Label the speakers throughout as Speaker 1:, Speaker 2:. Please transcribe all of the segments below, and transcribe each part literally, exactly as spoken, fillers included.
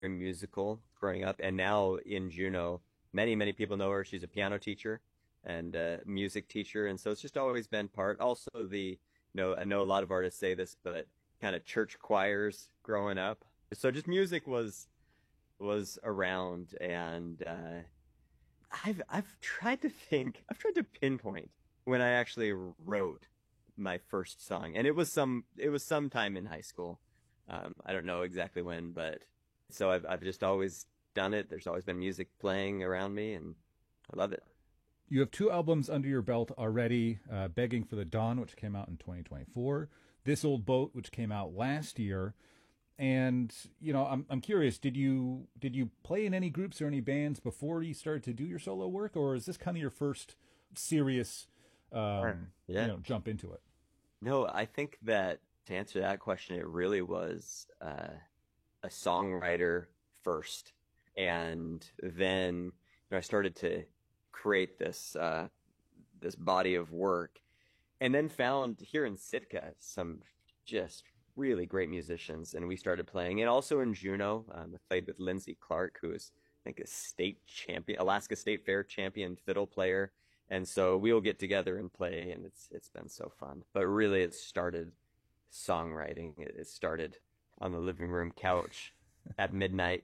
Speaker 1: musical growing up. And now in Juneau, many, many people know her. She's a piano teacher and a music teacher. And so it's just always been part. Also, the, you know, I know a lot of artists say this, but kind of church choirs growing up. So just music was was around, and uh, I've I've tried to think, I've tried to pinpoint when I actually wrote my first song, and it was some it was sometime in high school. Um, I don't know exactly when, but so I've I've just always done it. There's always been music playing around me, and I love it.
Speaker 2: You have two albums under your belt already, uh, Begging for the Dawn, which came out in twenty twenty-four, This Old Boat, which came out last year. And, you know, I'm I'm curious, did you did you play in any groups or any bands before you started to do your solo work, or is this kind of your first serious um,
Speaker 1: Yeah.
Speaker 2: you know, jump into it?
Speaker 1: No, I think that to answer that question, it really was uh, a songwriter first, and then you know, I started to create this uh, this body of work, and then found here in Sitka some just really great musicians, and we started playing. And also in Juneau, um, I played with Lindsay Clark, who is I think a state champion, Alaska State Fair champion fiddle player. And so we'll get together and play, and it's it's been so fun. But really, it started songwriting. It, it started on the living room couch at midnight.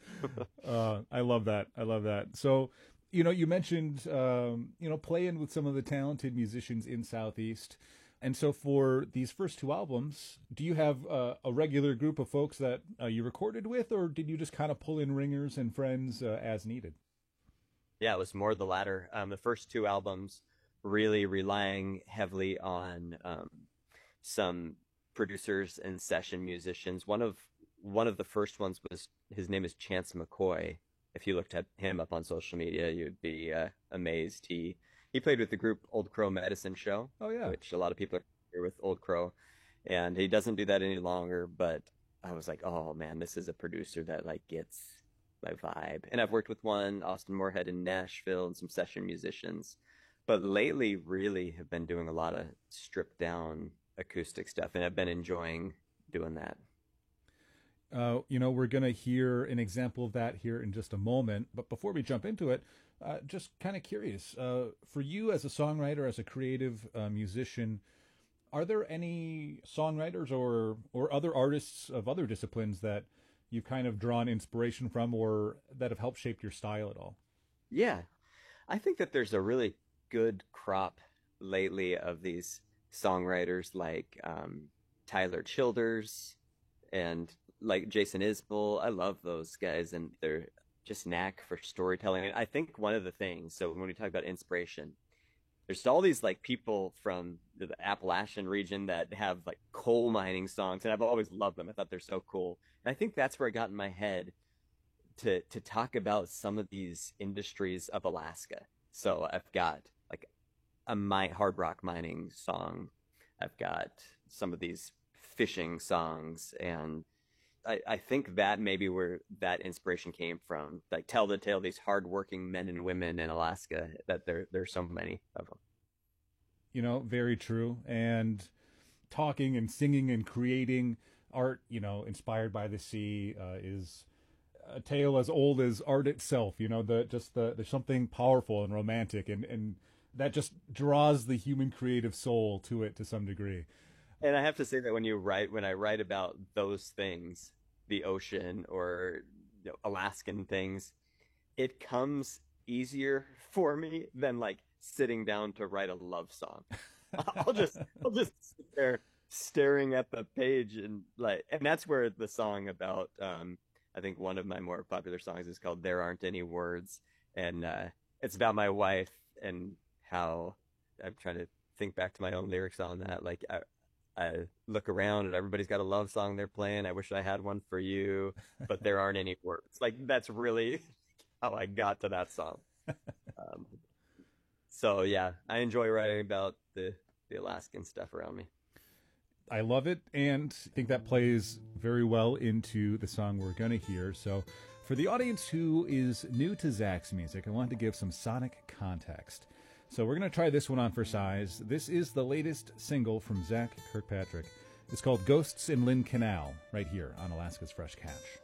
Speaker 2: Uh, I love that. I love that. So, you know, you mentioned, um, you know, playing with some of the talented musicians in Southeast. And so for these first two albums, do you have uh, a regular group of folks that uh, you recorded with, or did you just kind of pull in ringers and friends uh, as needed?
Speaker 1: Yeah, it was more the latter. Um, the first two albums really relying heavily on um, some producers and session musicians. One of one of the first ones was his name is Chance McCoy. If you looked at him up on social media, you'd be uh, amazed. He he played with the group Old Crow Medicine Show,
Speaker 2: Oh, yeah.
Speaker 1: which a lot of people are familiar with Old Crow, and he doesn't do that any longer. But I was like, oh man, this is a producer that like gets my vibe. And I've worked with one, Austin Moorhead in Nashville, and some session musicians. But lately, really have been doing a lot of stripped down acoustic stuff, and I've been enjoying doing that.
Speaker 2: Uh, you know, we're going to hear an example of that here in just a moment. But before we jump into it, uh, just kind of curious, uh, for you as a songwriter, as a creative uh, musician, are there any songwriters or or other artists of other disciplines that you've kind of drawn inspiration from, or that have helped shape your style at all?
Speaker 1: Yeah, I think that there's a really good crop lately of these songwriters like um, Tyler Childers and like Jason Isbell. I love those guys and their just knack for storytelling. And I think one of the things, so when we talk about inspiration, there's all these like people from the Appalachian region that have like coal mining songs, and I've always loved them. I thought they're so cool. And I think that's where I got in my head to to talk about some of these industries of Alaska. So I've got like a mi hard rock mining song. I've got some of these fishing songs, and I, I think that maybe where that inspiration came from. Like tell the tale of these hardworking men and women in Alaska, that there there's so many of them.
Speaker 2: You know, very true. And talking and singing and creating art, you know, inspired by the sea, uh, is a tale as old as art itself. You know, the just the there's something powerful and romantic, and and that just draws the human creative soul to it to some degree.
Speaker 1: And I have to say that when you write, when I write about those things, the ocean or you know, Alaskan things, it comes easier for me than like sitting down to write a love song. I'll just, I'll just sit there staring at the page and like, and that's where the song about, um, I think one of my more popular songs is called "There Aren't Any Words," and uh, it's about my wife and how I'm trying to think back to my own lyrics on that. Like I, I look around and everybody's got a love song they're playing. I wish I had one for you, but there aren't any words. Like that's really how I got to that song. Um, so yeah, I enjoy writing about the the Alaskan stuff around me.
Speaker 2: I love it, and I think that plays very well into the song we're going to hear. So for the audience who is new to Zach's music, I want to give some sonic context. So we're going to try this one on for size. This is the latest single from Zach Kirkpatrick. It's called Ghosts in Lynn Canal, right here on Alaska's Fresh Catch.